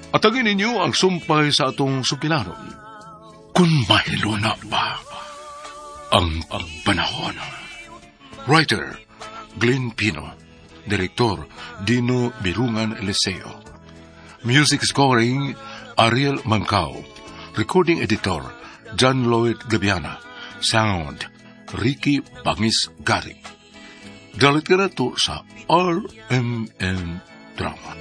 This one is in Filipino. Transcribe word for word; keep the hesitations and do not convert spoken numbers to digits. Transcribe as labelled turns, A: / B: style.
A: Atagin ninyo ang sumpay sa atong sukilanon. Kung mahilo na ba ang panahon. Writer, Glenn Pino. Direktor, Dino Birungan Eliseo. Music scoring, Ariel Mancao. Recording editor, John Lloyd Gabiana. Sound, Ricky Bangis Gari. Dalit ka na to sa R M N Drama.